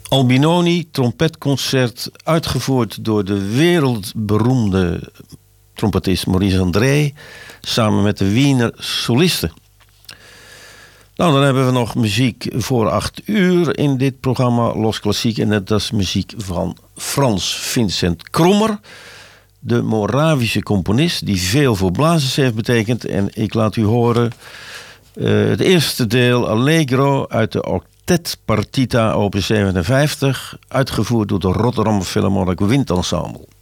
Albinoni, trompetconcert, uitgevoerd door de wereldberoemde trompetist Maurice André, samen met de Wiener solisten. Nou, dan hebben we nog muziek voor 8 uur in dit programma Los Klassiek. En dat is muziek van Frans Vincent Krommer, de Moravische componist die veel voor blazers heeft betekend. En ik laat u horen het eerste deel Allegro uit de Octet Partita opus 57, uitgevoerd door de Rotterdam Philharmonic Windensemble.